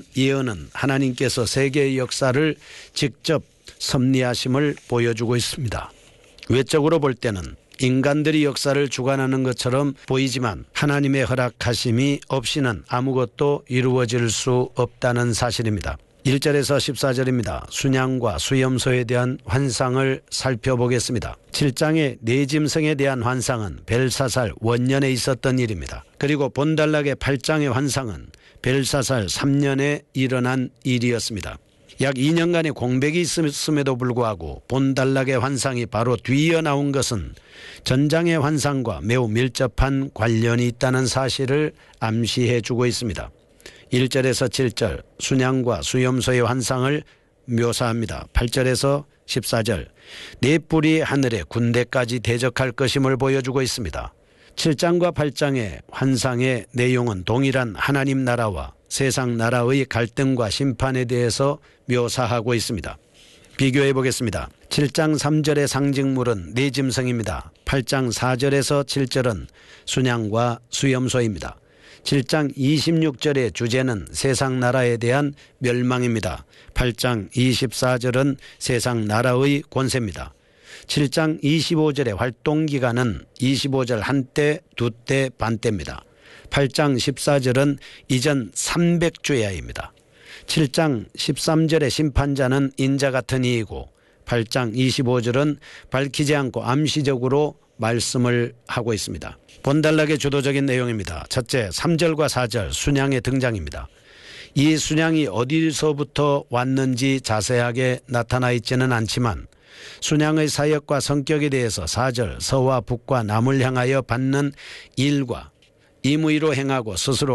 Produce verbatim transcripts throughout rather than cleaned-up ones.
예언은 하나님께서 세계의 역사를 직접 섭리하심을 보여주고 있습니다. 외적으로 볼 때는 인간들이 역사를 주관하는 것처럼 보이지만 하나님의 허락하심이 없이는 아무것도 이루어질 수 없다는 사실입니다. 일 절에서 십사 절입니다. 순양과 수염소에 대한 환상을 살펴보겠습니다. 칠 장의 내짐승에 대한 환상은 벨사살 원년에 있었던 일입니다. 그리고 본달락의 팔 장의 환상은 벨사살 삼 년에 일어난 일이었습니다. 약 이 년간의 공백이 있음에도 불구하고 본달락의 환상이 바로 뒤이어 나온 것은 전장의 환상과 매우 밀접한 관련이 있다는 사실을 암시해 주고 있습니다. 일 절에서 칠 절 순양과 수염소의 환상을 묘사합니다. 팔 절에서 십사 절 네 뿔이 하늘에 군대까지 대적할 것임을 보여주고 있습니다. 칠 장과 팔 장의 환상의 내용은 동일한 하나님 나라와 세상 나라의 갈등과 심판에 대해서 묘사하고 있습니다. 비교해 보겠습니다. 칠 장 삼 절의 상징물은 내짐승입니다. 팔 장 사 절에서 칠 절은 순양과 수염소입니다. 칠 장 이십육 절의 주제는 세상 나라에 대한 멸망입니다. 팔 장 이십사 절은 세상 나라의 권세입니다. 칠 장 이십오 절의 활동기간은 이십오 절 한때, 두때, 반때입니다. 팔 장 십사 절은 이전 삼백 주야입니다. 칠 장 십삼 절의 심판자는 인자 같은 이이고 팔 장 이십오 절은 밝히지 않고 암시적으로 말씀을 하고 있습니다. 본달락의 주도적인 내용입니다. 첫째, 삼 절과 사 절 순양의 등장입니다. 이 순양이 어디서부터 왔는지 자세하게 나타나 있지는 않지만 순양의 사역과 성격에 대해서 사 절 서와 북과 남을 향하여 받는 일과 임의로 행하고 스스로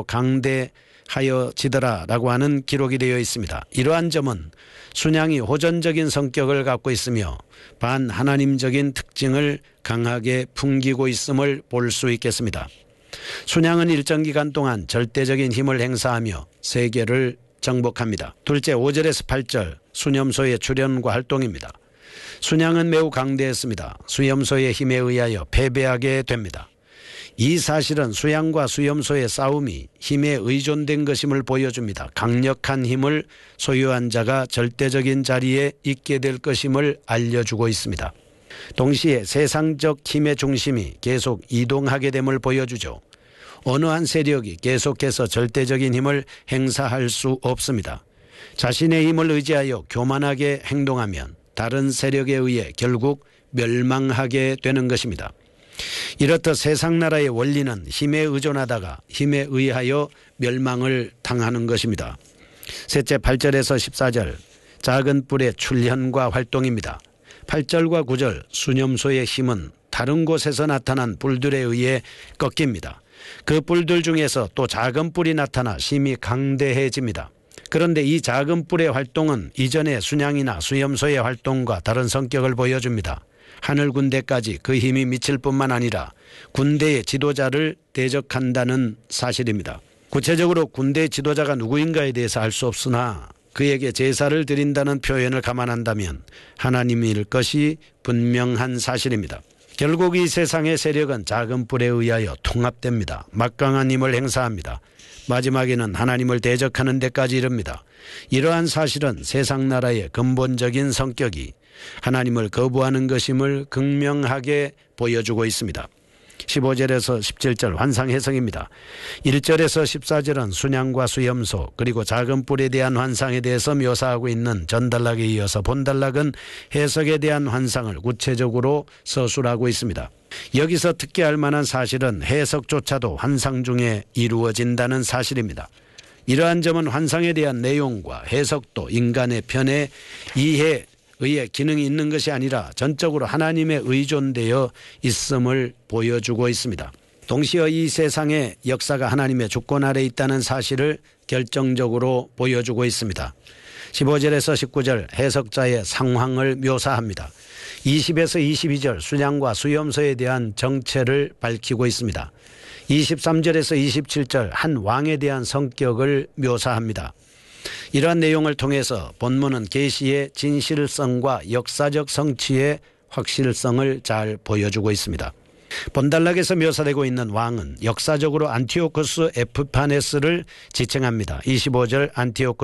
강대하여지더라 라고 하는 기록이 되어 있습니다. 이러한 점은 순양이 호전적인 성격을 갖고 있으며 반하나님적인 특징을 강하게 풍기고 있음을 볼 수 있겠습니다. 순양은 일정 기간 동안 절대적인 힘을 행사하며 세계를 정복합니다. 둘째, 오 절에서 팔 절 수염소의 출현과 활동입니다. 순양은 매우 강대했습니다. 수염소의 힘에 의하여 패배하게 됩니다. 이 사실은 수양과 수염소의 싸움이 힘에 의존된 것임을 보여줍니다. 강력한 힘을 소유한 자가 절대적인 자리에 있게 될 것임을 알려주고 있습니다. 동시에 세상적 힘의 중심이 계속 이동하게 됨을 보여주죠. 어느 한 세력이 계속해서 절대적인 힘을 행사할 수 없습니다. 자신의 힘을 의지하여 교만하게 행동하면 다른 세력에 의해 결국 멸망하게 되는 것입니다. 이렇듯 세상 나라의 원리는 힘에 의존하다가 힘에 의하여 멸망을 당하는 것입니다. 셋째, 팔 절에서 십사 절 작은 뿔의 출현과 활동입니다. 팔 절과 구 절 수염소의 힘은 다른 곳에서 나타난 뿔들에 의해 꺾입니다. 그 뿔들 중에서 또 작은 뿔이 나타나 힘이 강대해집니다. 그런데 이 작은 뿔의 활동은 이전의 순양이나 수염소의 활동과 다른 성격을 보여줍니다. 하늘 군대까지 그 힘이 미칠 뿐만 아니라 군대의 지도자를 대적한다는 사실입니다. 구체적으로 군대 지도자가 누구인가에 대해서 알 수 없으나 그에게 제사를 드린다는 표현을 감안한다면 하나님일 것이 분명한 사실입니다. 결국 이 세상의 세력은 작은 뿔에 의하여 통합됩니다. 막강한 힘을 행사합니다. 마지막에는 하나님을 대적하는 데까지 이릅니다. 이러한 사실은 세상 나라의 근본적인 성격이 하나님을 거부하는 것임을 극명하게 보여주고 있습니다. 십오 절에서 십칠 절 환상 해석입니다. 일 절에서 십사 절은 순양과 수염소 그리고 작은 뿔에 대한 환상에 대해서 묘사하고 있는 전달락에 이어서 본달락은 해석에 대한 환상을 구체적으로 서술하고 있습니다. 여기서 특기할 만한 사실은 해석조차도 환상 중에 이루어진다는 사실입니다. 이러한 점은 환상에 대한 내용과 해석도 인간의 편에 이해 의의 기능이 있는 것이 아니라 전적으로 하나님에 의존되어 있음을 보여주고 있습니다. 동시에 이 세상의 역사가 하나님의 주권 아래 있다는 사실을 결정적으로 보여주고 있습니다. 십오 절에서 십구 절 해석자의 상황을 묘사합니다. 이십에서 이십이 절 순양과 수염소에 대한 정체를 밝히고 있습니다. 이십삼 절에서 이십칠 절 한 왕에 대한 성격을 묘사합니다. 이러한 내용을 통해서 본문은 계시의 진실성과 역사적 성취의 확실성을 잘 보여주고 있습니다. 본달락에서 묘사되고 있는 왕은 역사적으로 안티오코스 에피파네스를 지칭합니다. 이십오 절 안티오코스